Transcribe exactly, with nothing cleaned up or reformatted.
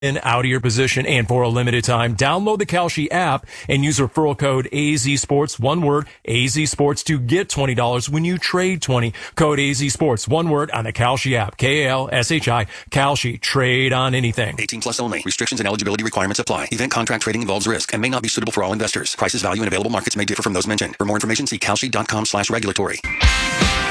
in out of your position. And for a limited time, download the Kalshi app and use referral code A Z Sports, one word, A Z Sports, to get twenty dollars when you trade twenty. Code A Z Sports, one word, on the Kalshi app. K A L S H I, Kalshi. Trade on anything. eighteen plus only. Restrictions and eligibility requirements apply. Event contract trading involves risk and may not be suitable for all investors. Prices, value, and available markets may differ from those mentioned. For more information, see kalshi dot com slash regulatory.